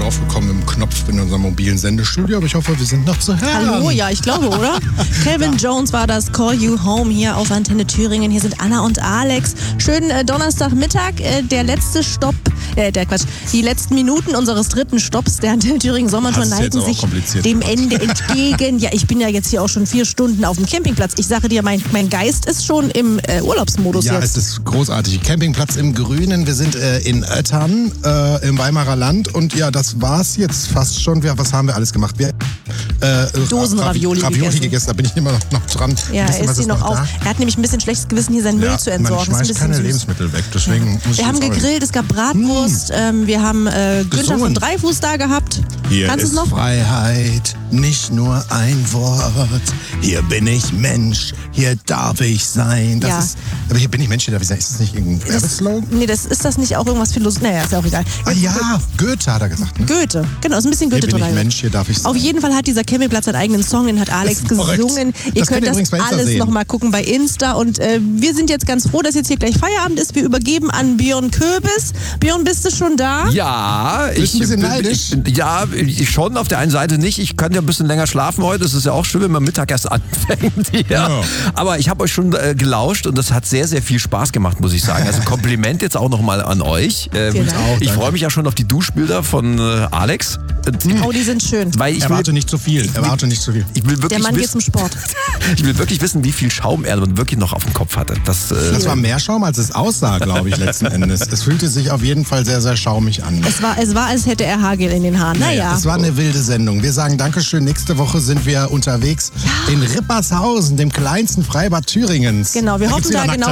aufgekommen im Knopf in unserem mobilen Sendestudio, aber ich hoffe, wir sind noch zu hören. Hallo, ja, ich glaube, oder? Calvin Jones war das, Call You Home hier auf Antenne Thüringen. Hier sind Anna und Alex. Schönen Donnerstagmittag, der letzte Stopp, die letzten Minuten unseres dritten Stopps der Antenne Thüringen Sommertour neigen sich dem Ende entgegen. Ja, ich bin ja jetzt hier auch schon 4 Stunden auf dem Campingplatz. Ich sage dir, mein Geist ist schon im Urlaubsmodus ja, jetzt. Ja, es ist großartig. Campingplatz im Grünen. Wir sind in Öttern im Weimarer Land und ja, das war's jetzt fast schon. Was haben wir alles gemacht? Dosenravioli gegessen. Da bin ich immer noch dran. Ja, er isst sie noch auf. Er hat nämlich ein bisschen schlechtes Gewissen, hier seinen Müll zu entsorgen. Man schmeißt keine Lebensmittel weg, deswegen muss ich. Wir haben gegrillt, es gab Bratwurst, wir haben Günther von Dreifuß da gehabt. Hier Kannst ist noch? Freiheit, nicht nur ein Wort. Hier bin ich Mensch, hier darf ich sein. Aber hier bin ich Mensch, hier darf ich sein. Ist das nicht irgendein Werbeslogan? Nee, ist das nicht auch irgendwas Philosophisches? Naja, ist ja auch egal. Ah ja, Goethe hat er gesagt. Ne? Goethe, genau, ist ein bisschen Goethe drin. Hier bin ich drin. Mensch, hier darf ich sein. Auf jeden Fall hat dieser Campingplatz einen eigenen Song, den hat Alex gesungen. Ihr könnt das alles nochmal gucken bei Insta. Und wir sind jetzt ganz froh, dass jetzt hier gleich Feierabend ist. Wir übergeben an Björn Köbis. Björn, bist du schon da? Ja, ich bin ein bisschen neidisch. Ja, ich schon. Auf der einen Seite nicht. Ich kann ja ein bisschen länger schlafen heute. Das ist ja auch schön, wenn man Mittag erst anfängt. Ja. Aber ich habe euch schon gelauscht und das hat sehr, sehr viel Spaß gemacht, muss ich sagen. Also Kompliment jetzt auch nochmal an euch. Ich freue mich ja schon auf die Duschbilder von Alex. Oh, die sind schön. Erwarte nicht zu viel. Der Mann geht zum Sport. Ich will wirklich wissen, wie viel Schaum er wirklich noch auf dem Kopf hatte. Das war mehr Schaum, als es aussah, glaube ich, letzten Endes. Es fühlte sich auf jeden Fall sehr, sehr schaumig an. Es war, als hätte er Haargel in den Haaren. Naja. Es war eine wilde Sendung. Wir sagen Dankeschön. Nächste Woche sind wir unterwegs in Rippershausen, dem kleinsten Freibad Thüringens. Genau, wir hoffen da genau